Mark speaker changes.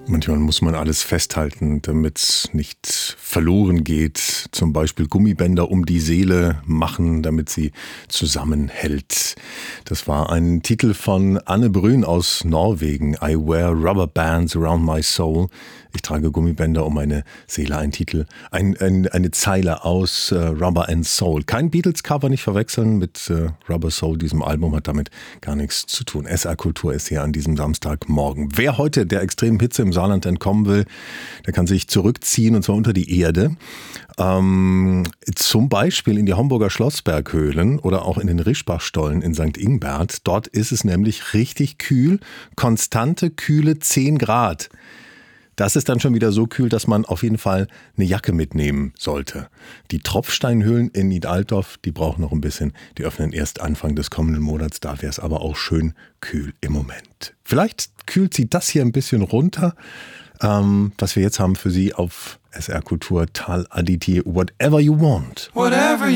Speaker 1: Manchmal muss man alles festhalten, damit es nicht verloren geht. Zum Beispiel Gummibänder um die Seele machen, damit sie zusammenhält. Das war ein Titel von Anne Brün aus Norwegen. I wear rubber bands around my soul. Ich trage Gummibänder um meine Seele. Ein Titel, eine Zeile aus Rubber and Soul. Kein Beatles-Cover, nicht verwechseln mit Rubber Soul. Diesem Album hat damit gar nichts zu tun. SR Kultur ist hier an diesem Samstagmorgen. Wer heute der extremen Hitze im Saarland entkommen will, der kann sich zurückziehen, und zwar unter die Erde. Zum Beispiel in die Homburger Schlossberghöhlen oder auch in den Rischbachstollen in St. Ingbert. Dort ist es nämlich richtig kühl. Konstante, kühle 10 Grad. Das ist dann schon wieder so kühl, dass man auf jeden Fall eine Jacke mitnehmen sollte. Die Tropfsteinhöhlen in Niedaltorf, die brauchen noch ein bisschen. Die öffnen erst Anfang des kommenden Monats. Da wäre es aber auch schön kühl im Moment. Vielleicht kühlt sie das hier ein bisschen runter, was wir jetzt haben für Sie auf SR Kultur. Tal Aditi, Whatever You Want.
Speaker 2: Whatever